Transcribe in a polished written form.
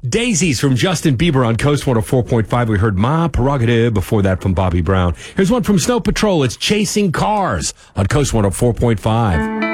Daisies from Justin Bieber on Coast 104.5. We heard My Prerogative before that from Bobby Brown. Here's one from Snow Patrol. It's Chasing Cars on Coast 104.5.